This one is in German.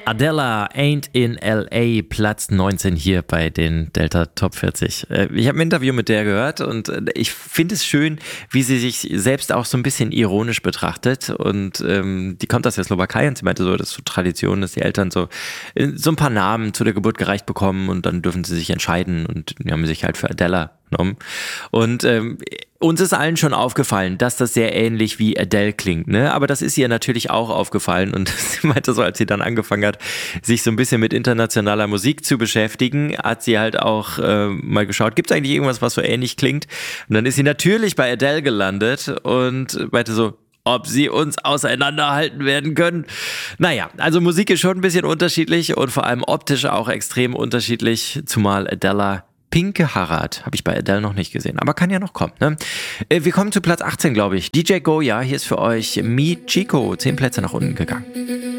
Adele Ain't in L.A., Platz 19 hier bei den Delta Top 40. Ich habe ein Interview mit der gehört und ich finde es schön, wie sie sich selbst auch so ein bisschen ironisch betrachtet und die kommt aus der Slowakei und sie meinte so, das ist so Tradition, dass die Eltern so ein paar Namen zu der Geburt gereicht bekommen und dann dürfen sie sich entscheiden und die haben sich halt für Adele genommen. Und uns ist allen schon aufgefallen, dass das sehr ähnlich wie Adele klingt, ne? Aber das ist ihr natürlich auch aufgefallen und sie meinte so, als sie dann angefangen hat, sich so ein bisschen mit internationaler Musik zu beschäftigen, hat sie halt auch mal geschaut, gibt es eigentlich irgendwas, was so ähnlich klingt? Und dann ist sie natürlich bei Adele gelandet und meinte so, ob sie uns auseinanderhalten werden können. Naja, also Musik ist schon ein bisschen unterschiedlich und vor allem optisch auch extrem unterschiedlich, zumal Adele pinke Haare hat. Habe ich bei Adele noch nicht gesehen, aber kann ja noch kommen, ne? Wir kommen zu Platz 18, glaube ich. DJ Goya, hier ist für euch Mi Chico, 10 Plätze nach unten gegangen.